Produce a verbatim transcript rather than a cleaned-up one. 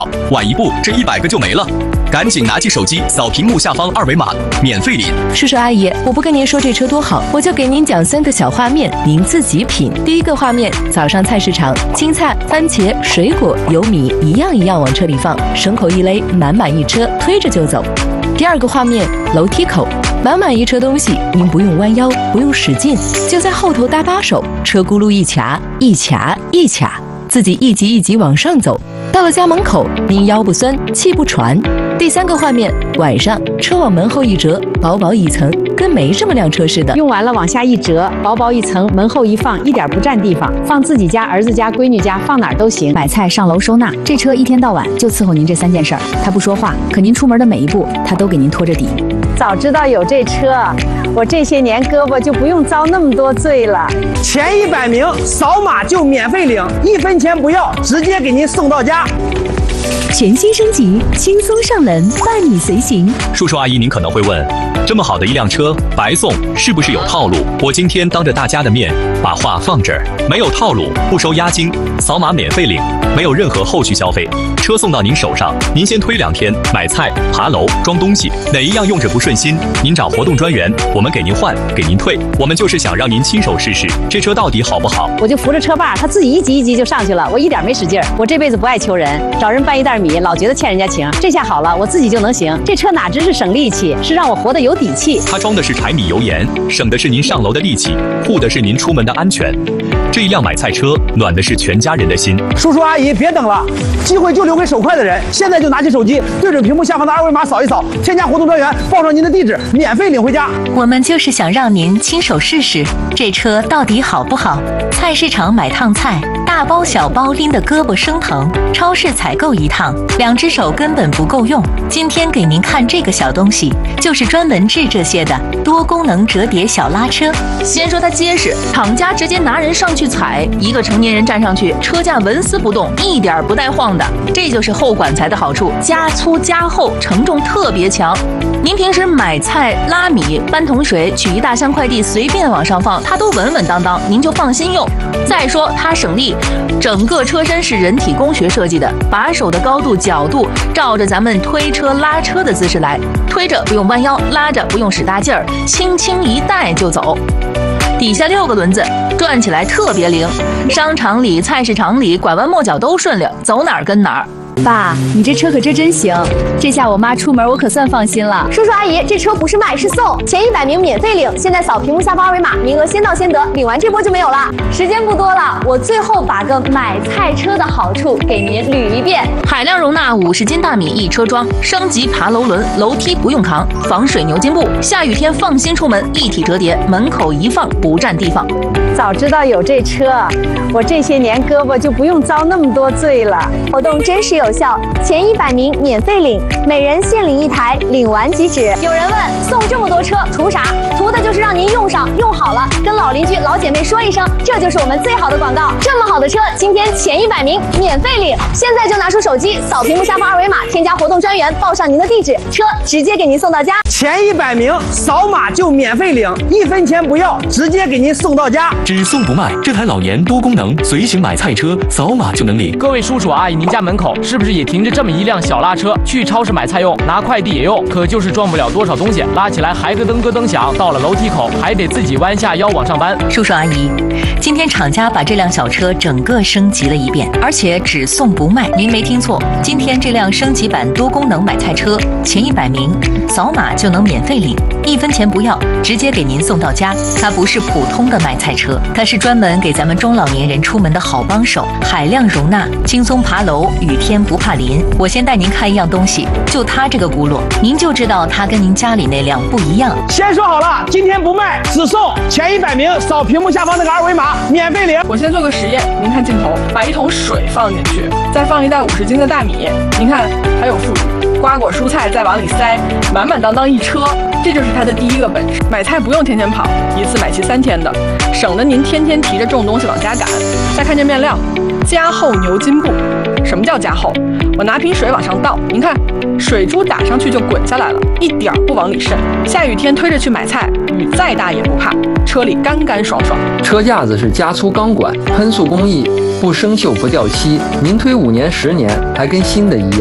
晚一步这一百个就没了。赶紧拿起手机扫屏幕下方二维码，免费领。 叔叔阿姨，我不跟您说这车多好，我就给您讲三个小画面，您自己品。第一个画面，早上菜市场，青菜、番茄、水果、油米一样一样往车里放，绳口一勒，满满一车，推着就走。第二个画面，楼梯口，满满一车东西，您不用弯腰，不用使劲，就在后头搭把手，车轱辘一卡，一卡一卡，自己一级一级往上走。到了家门口，您腰不酸，气不喘。第三个画面，晚上车往门后一折，薄薄一层，跟没这么辆车似的。 用完了往下一折，薄薄一层，门后一放，一点不占地方，放自己家、儿子家、闺女家，放哪儿都行。买菜上楼收纳，这车一天到晚就伺候您这三件事儿。他不说话，可您出门的每一步，他都给您拖着底。早知道有这车，我这些年胳膊就不用遭那么多罪了。 前一百名扫码就免费领，一分钱不要，直接给您送到家。 全新升级，轻松上门，伴你随行。 叔叔阿姨，您可能会问，这么好的一辆车白送，是不是有套路？我今天当着大家的面把话放这儿，没有套路，不收押金，扫码免费领，没有任何后续消费，车送到您手上，您先推两天，买菜、爬楼、装东西，哪一样用着不顺心，您找活动专员，我们给您换，给您退。我们就是想让您亲手试试这车到底好不好。 我就扶着车把，他自己一级一级就上去了，我一点没使劲儿。我这辈子不爱求人，找人搬一袋米，老觉得欠人家情。这下好了，我自己就能行。这车哪只是省力气，是让我活得有底气。 它装的是柴米油盐，省的是您上楼的力气，护的是您出门的安全。这一辆买菜车，暖的是全家人的心。 叔叔阿姨，别等了，机会就留给手快的人。现在就拿起手机，对准屏幕下方的二维码扫一扫，添加活动专员，报上您的地址，免费领回家。 我们就是想让您亲手试试这车到底好不好。菜市场买趟菜，大包小包拎得胳膊生疼；超市采购一趟，两只手根本不够用。今天给您看这个小东西，就是专门治这些的多功能折叠小拉车。 先说它结实，厂家直接拿人上去踩，一个成年人站上去，车架纹丝不动，一点不带晃的。这就是后管材的好处，加粗加厚，承重特别强。您平时买菜、拉米、搬桶水、取一大箱快递，随便往上放，它都稳稳当当，您就放心用。再说它省力，整个车身是人体工学设计的，把手的高度、角度照着咱们推车拉车的姿势来，推着不用弯腰，拉着不用使大劲儿，轻轻一带就走。底下六个轮子，转起来特别灵，商场里、菜市场里拐弯抹角都顺溜，走哪儿跟哪儿。 爸，你这车可真真行，这下我妈出门我可算放心了。 叔叔阿姨，这车不是卖是送，前一百名免费领，现在扫屏幕下方二维码，名额先到先得，领完这波就没有了。时间不多了，我最后把个买菜车的好处给您捋一遍： 海量容纳五十斤大米一车装，升级爬楼轮，楼梯不用扛，防水牛津布，下雨天放心出门，一体折叠，门口一放不占地方。 早知道有这车，我这些年胳膊就不用遭那么多罪了。 活动真实有效，前一百名免费领，每人限领一台，领完即止。有人问，送这么多车图啥？图的就是让您用上，用好了，跟老邻居、老姐妹说一声，这就是我们最好的广告。这么好的车，今天前一百名免费领，现在就拿出手机扫屏幕下方二维码，添加活动专员，报上您的地址，车直接给您送到家。 前一百名扫码就免费领，一分钱不要，直接给您送到家。 只送不卖，这台老年多功能随行买菜车，扫码就能领。 各位叔叔阿姨，您家门口是不是也停着这么一辆小拉车？去超市买菜用，拿快递也用，可就是装不了多少东西，拉起来还咯噔咯噔响，到了楼梯口还得自己弯下腰往上搬。 叔叔阿姨，今天厂家把这辆小车整个升级了一遍，而且只送不卖。您没听错，今天这辆升级版多功能买菜车，前一百名扫码就能免费领，一分钱不要，直接给您送到家。它不是普通的买菜车，它是专门给咱们中老年人出门的好帮手，海量容纳，轻松爬楼，雨天不怕淋。我先带您看一样东西，就它这个轱辘，您就知道它跟您家里那辆不一样。 先说好了，今天不卖，只送前一百名，扫屏幕下方那个二维码，免费领。 我先做个实验，您看镜头，把一桶水放进去，再放一袋五十斤的大米，您看还有副瓜果蔬菜，再往里塞，满满当当一车。这就是它的第一个本事。买菜不用天天跑，一次买齐三天的，省得您天天提着重东西往家赶。再看这面料，加厚牛津布。什么叫加厚？我拿瓶水往上倒，您看，水珠打上去就滚下来了，一点不往里渗。下雨天推着去买菜，雨再大也不怕，车里干干爽爽。 车架子是加粗钢管，喷塑工艺， 不生锈不掉漆，您推五年十年还跟新的一样。